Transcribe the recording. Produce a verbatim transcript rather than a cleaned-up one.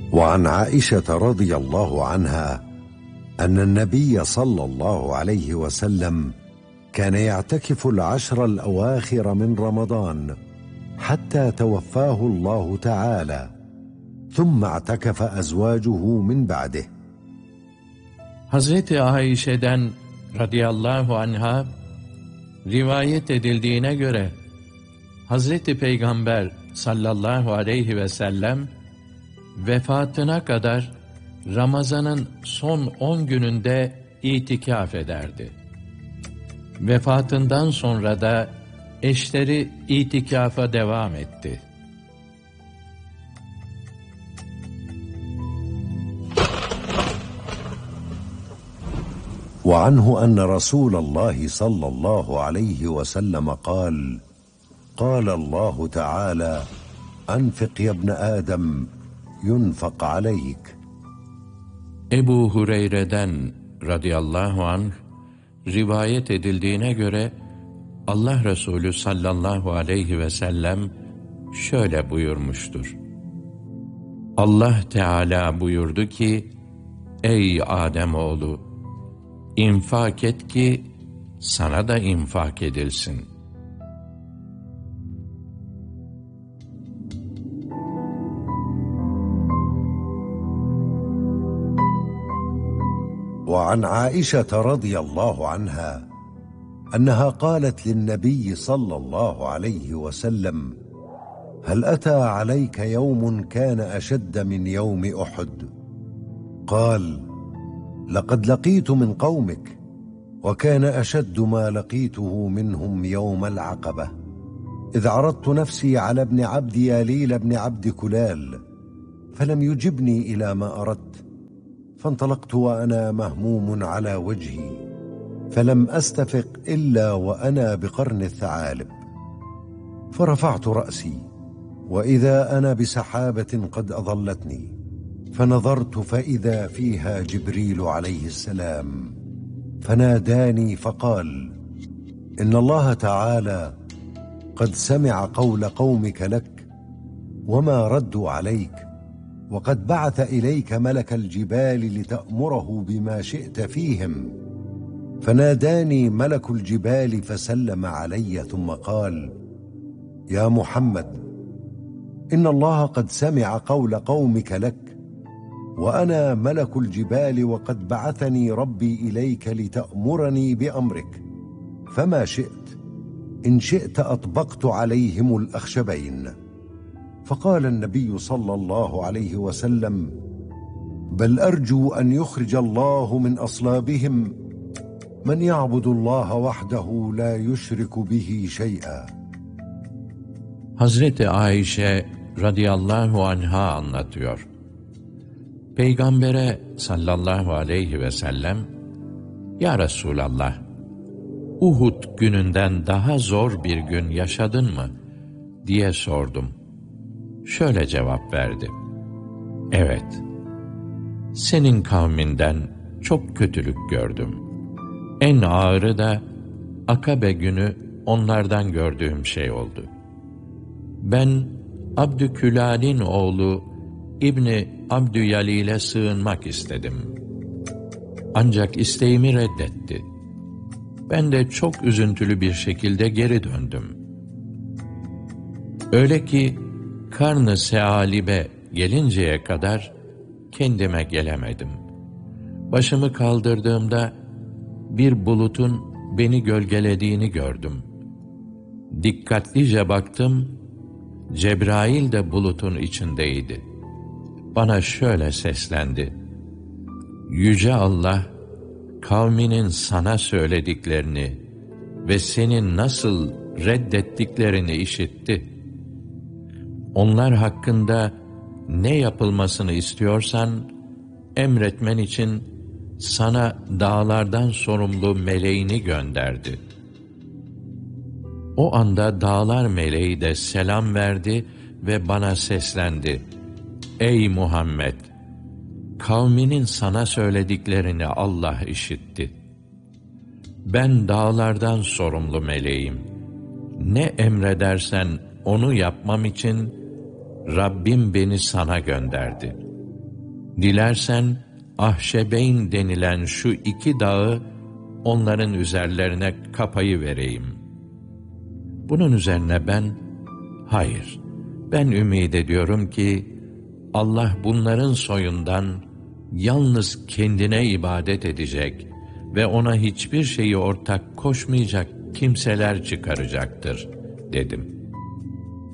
وعن عائشة رضي الله عنها أن النبي صلى الله عليه وسلم كان يعتكف العشر الأواخر من رمضان حتى توفاه الله تعالى، ثم اعتكف أزواجه من بعده. Hazreti Ayşe'den radıyallahu anha rivayet edildiğine göre Hazreti Peygamber sallallahu aleyhi ve sellem vefatına kadar Ramazan'ın son on gününde itikaf ederdi. Vefatından sonra da eşleri itikafa devam etti. وعنه أن رسول الله صلى الله عليه وسلم قال قال الله تعالى أنفق يا ابن آدم ينفق عليك. Ebu Hureyre'den radıyallahu anh rivayet edildiğine göre Allah Resulü sallallahu aleyhi ve sellem şöyle buyurmuştur. Allah Teala buyurdu ki, ey Ademoğlu, infak et ki sana da infak edilsin. وعن عائشة رضي الله عنها أنها قالت للنبي صلى الله عليه وسلم هل أتى عليك يوم كان أشد من يوم أحد؟ قال لقد لقيت من قومك وكان أشد ما لقيته منهم يوم العقبة إذ عرضت نفسي على ابن عبد ياليل بن عبد كلال فلم يجبني إلى ما أردت فانطلقت وأنا مهموم على وجهي فلم أستفق إلا وأنا بقرن الثعالب فرفعت رأسي وإذا أنا بسحابة قد أظلتني فنظرت فإذا فيها جبريل عليه السلام فناداني فقال إن الله تعالى قد سمع قول قومك لك وما ردوا عليك وقد بعث إليك ملك الجبال لتأمره بما شئت فيهم فناداني ملك الجبال فسلم علي ثم قال يا محمد إن الله قد سمع قول قومك لك وأنا ملك الجبال وقد بعثني ربي إليك لتأمرني بأمرك فما شئت إن شئت أطبقت عليهم الأخشبين. فقال النبي صلى الله عليه وسلم بل أرجو أن يخرج الله من أصلابهم من يعبد الله وحده لا يشرك به شيئا. Hazreti Ayşe radıyallahu anha anlatıyor. Peygambere sallallahu aleyhi ve sellem, ya Resulallah, Uhud gününden daha zor bir gün yaşadın mı diye sordum. Şöyle cevap verdi. Evet, senin kavminden çok kötülük gördüm. En ağırı da Akabe günü onlardan gördüğüm şey oldu. Ben Abdükülal'in oğlu İbni Abdüyalil'e sığınmak istedim. Ancak isteğimi reddetti. Ben de çok üzüntülü bir şekilde geri döndüm. Öyle ki Karn-ı Sealibe gelinceye kadar kendime gelemedim. Başımı kaldırdığımda bir bulutun beni gölgelediğini gördüm. Dikkatlice baktım, Cebrail de bulutun içindeydi. Bana şöyle seslendi. Yüce Allah, kavminin sana söylediklerini ve senin nasıl reddettiklerini işitti. Onlar hakkında ne yapılmasını istiyorsan, emretmen için sana dağlardan sorumlu meleğini gönderdi. O anda dağlar meleği de selam verdi ve bana seslendi. Ey Muhammed! Kavminin sana söylediklerini Allah işitti. Ben dağlardan sorumlu meleğim. Ne emredersen onu yapmam için Rabbim beni sana gönderdi. Dilersen Ahşebeyn denilen şu iki dağı onların üzerlerine kapayıvereyim. Bunun üzerine ben, hayır, ben ümid ediyorum ki Allah bunların soyundan yalnız kendine ibadet edecek ve ona hiçbir şeyi ortak koşmayacak kimseler çıkaracaktır, dedim.